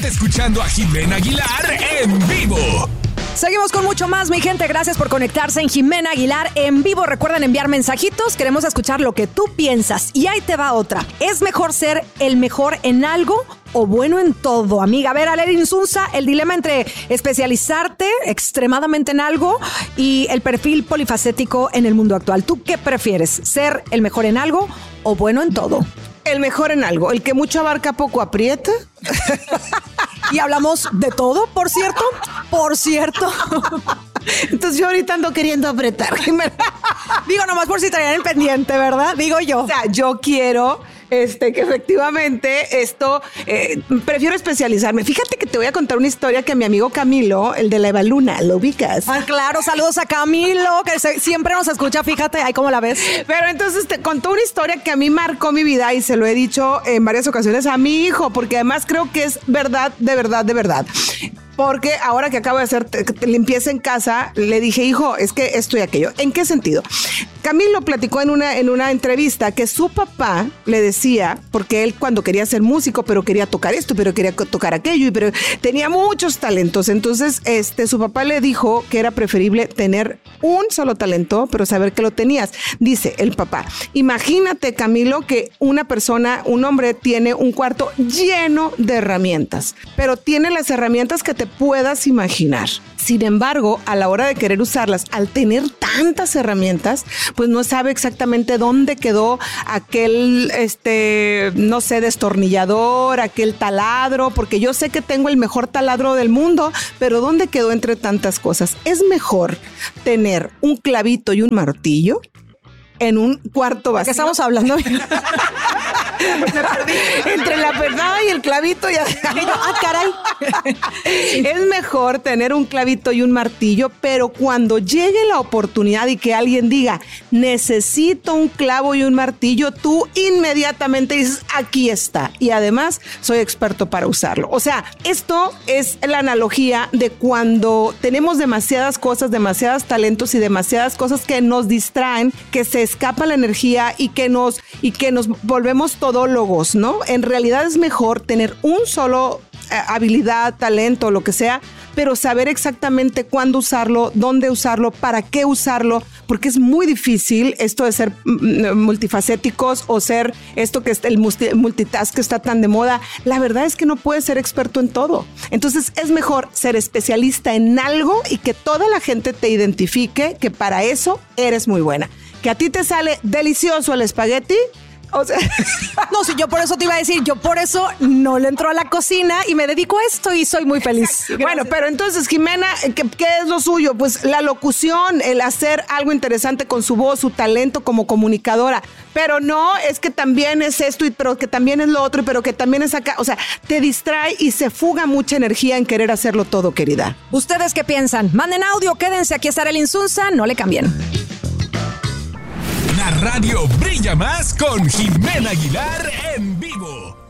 Quédate escuchando a Jimena Aguilar en vivo. Seguimos con mucho más, mi gente. Gracias por conectarse en Jimena Aguilar en vivo. Recuerden enviar mensajitos. Queremos escuchar lo que tú piensas. Y ahí te va otra. ¿Es mejor ser el mejor en algo o bueno en todo, amiga? A ver, Aler Insunza, el dilema entre especializarte extremadamente en algo y el perfil polifacético en el mundo actual. ¿Tú qué prefieres? ¿Ser el mejor en algo o bueno en todo? El mejor en algo. El que mucho abarca, poco aprieta. Y hablamos de todo, por cierto. Por cierto. Entonces yo ahorita ando queriendo apretar. Digo, nomás por si traían el pendiente, ¿verdad? Digo yo. O sea, yo quiero que efectivamente esto, prefiero especializarme. Fíjate que te voy a contar una historia que mi amigo Camilo, el de la Evaluna, ¿lo ubicas? Ah, claro, saludos a Camilo, que siempre nos escucha, fíjate, ahí cómo la ves. Pero entonces te contó una historia que a mí marcó mi vida y se lo he dicho en varias ocasiones a mi hijo, porque además creo que es verdad, de verdad, de verdad. Porque ahora que acabo de hacer limpieza en casa, le dije, hijo, es que esto y aquello. ¿En qué sentido? Camilo platicó en una entrevista que su papá le decía, porque él cuando quería ser músico, pero quería tocar esto, pero quería tocar aquello, pero tenía muchos talentos. Entonces, su papá le dijo que era preferible tener un solo talento, pero saber que lo tenías. Dice el papá, imagínate, Camilo, que una persona, un hombre, tiene un cuarto lleno de herramientas, pero tiene las herramientas que te puedas imaginar. Sin embargo, a la hora de querer usarlas, al tener tantas herramientas, pues no sabe exactamente dónde quedó aquel, no sé, destornillador, aquel taladro, porque yo sé que tengo el mejor taladro del mundo, pero ¿dónde quedó entre tantas cosas? Es mejor tener un clavito y un martillo en un cuarto vacío. ¿Qué estamos hablando? Entre la verdad y el clavito ya. Caray. Es mejor tener un clavito y un martillo, pero cuando llegue la oportunidad y que alguien diga, necesito un clavo y un martillo, tú inmediatamente dices, aquí está. Y además, soy experto para usarlo. O sea, esto es la analogía de cuando tenemos demasiadas cosas, demasiados talentos y demasiadas cosas que nos distraen, que se escapa la energía y que nos volvemos todólogos, ¿no? En realidad es mejor tener un solo habilidad, talento, lo que sea, pero saber exactamente cuándo usarlo, dónde usarlo, para qué usarlo, porque es muy difícil esto de ser multifacéticos o ser esto que el multitask que está tan de moda. La verdad es que no puedes ser experto en todo. Entonces es mejor ser especialista en algo y que toda la gente te identifique que para eso eres muy buena. Que a ti te sale delicioso el espagueti, o sea, no, si yo por eso te iba a decir, yo por eso no le entro a la cocina y me dedico a esto y soy muy feliz. Bueno, pero entonces, Jimena, ¿qué es lo suyo? Pues la locución, el hacer algo interesante con su voz, su talento como comunicadora. Pero no, es que también es esto, pero que también es lo otro, pero que también es acá. O sea, te distrae y se fuga mucha energía en querer hacerlo todo, querida. ¿Ustedes qué piensan? Manden audio, quédense, aquí estará el Insunza, no le cambien. La radio brilla más con Jimena Aguilar en vivo.